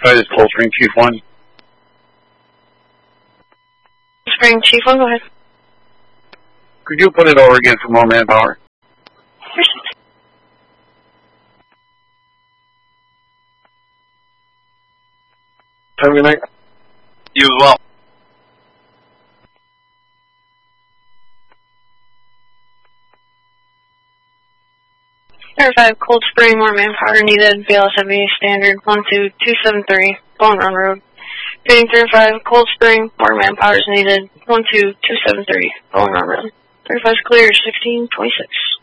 35 is Cold Spring, Chief 1. Spring, Chief 1, go ahead. Could you put it over again for more manpower? Have a good night. You as well. Verified Cold Spring, more manpower needed. BLSW standard 12273, Bone Run Road. Fitting 35 Cold Spring, more manpower is needed. 12273, Bone Run Road. 35's clear, 1626.